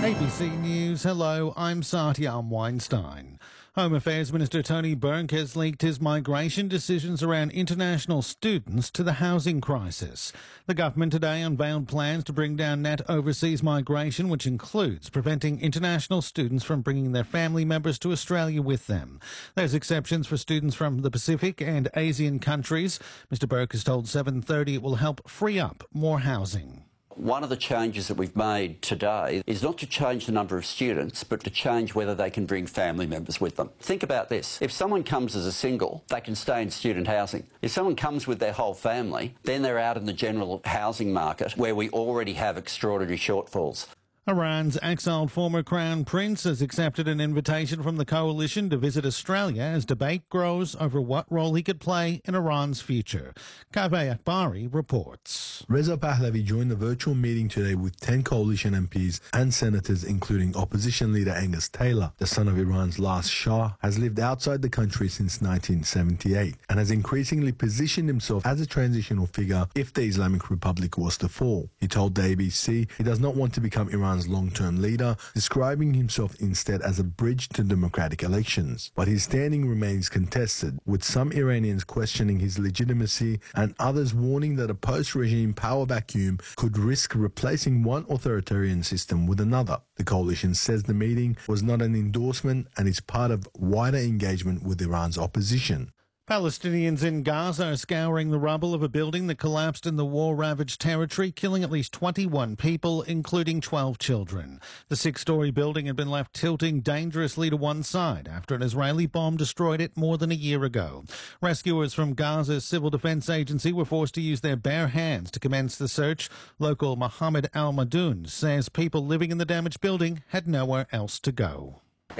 ABC News, hello, I'm Satyam Weinstein. Home Affairs Minister Tony Burke has leaked his migration decisions around international students to the housing crisis. The government today unveiled plans to bring down net overseas migration, which includes preventing international students from bringing their family members to Australia with them. There's exceptions for students from the Pacific and Asian countries. Mr Burke has told 7:30 it will help free up more housing. One of the changes that we've made today is not to change the number of students, but to change whether they can bring family members with them. Think about this. If someone comes as a single, they can stay in student housing. If someone comes with their whole family, then they're out in the general housing market where we already have extraordinary shortfalls. Iran's exiled former crown prince has accepted an invitation from the coalition to visit Australia as debate grows over what role he could play in Iran's future. Kaveh Akbari reports. Reza Pahlavi joined the virtual meeting today with 10 coalition MPs and senators, including opposition leader Angus Taylor. The son of Iran's last Shah has lived outside the country since 1978 and has increasingly positioned himself as a transitional figure if the Islamic Republic was to fall. He told the ABC he does not want to become Iran's long-term leader, describing himself instead as a bridge to democratic elections. But his standing remains contested, with some Iranians questioning his legitimacy and others warning that a post-regime power vacuum could risk replacing one authoritarian system with another. The coalition says the meeting was not an endorsement and is part of wider engagement with Iran's opposition. Palestinians in Gaza are scouring the rubble of a building that collapsed in the war-ravaged territory, killing at least 21 people, including 12 children. The six-storey building had been left tilting dangerously to one side after an Israeli bomb destroyed it more than a year ago. Rescuers from Gaza's Civil Defense Agency were forced to use their bare hands to commence the search. Local Mohammed Al-Madoun says people living in the damaged building had nowhere else to go.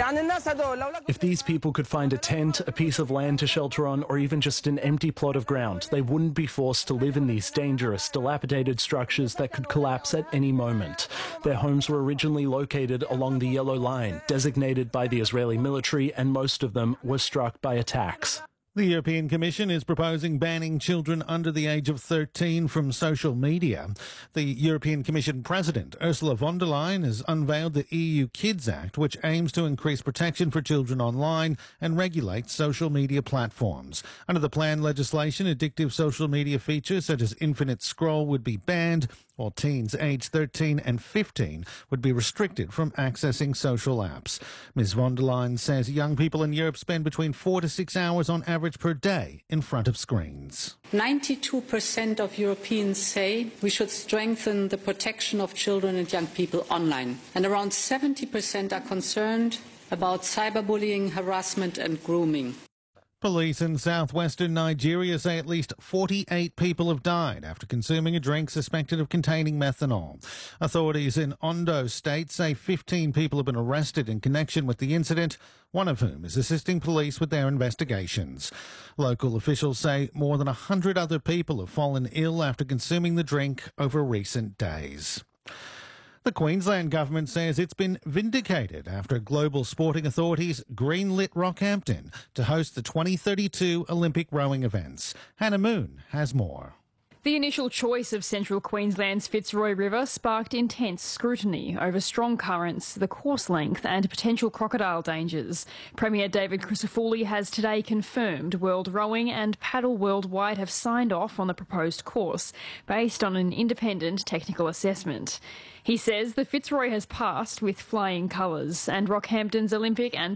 If these people could find a tent, a piece of land to shelter on, or even just an empty plot of ground, they wouldn't be forced to live in these dangerous, dilapidated structures that could collapse at any moment. Their homes were originally located along the Yellow Line, designated by the Israeli military, and most of them were struck by attacks. The European Commission is proposing banning children under the age of 13 from social media. The European Commission President, Ursula von der Leyen, has unveiled the EU Kids Act, which aims to increase protection for children online and regulate social media platforms. Under the planned legislation, addictive social media features such as infinite scroll would be banned, while teens aged 13 and 15 would be restricted from accessing social apps. Ms von der Leyen says young people in Europe spend between 4 to 6 hours on average per day in front of screens. 92% of Europeans say we should strengthen the protection of children and young people online. And around 70% are concerned about cyberbullying, harassment and grooming. Police in southwestern Nigeria say at least 48 people have died after consuming a drink suspected of containing methanol. Authorities in Ondo State say 15 people have been arrested in connection with the incident, one of whom is assisting police with their investigations. Local officials say more than 100 other people have fallen ill after consuming the drink over recent days. The Queensland government says it's been vindicated after global sporting authorities greenlit Rockhampton to host the 2032 Olympic rowing events. Hannah Moon has more. The initial choice of central Queensland's Fitzroy River sparked intense scrutiny over strong currents, the course length and potential crocodile dangers. Premier David Crisafulli has today confirmed World Rowing and Paddle Worldwide have signed off on the proposed course based on an independent technical assessment. He says the Fitzroy has passed with flying colours and Rockhampton's Olympic and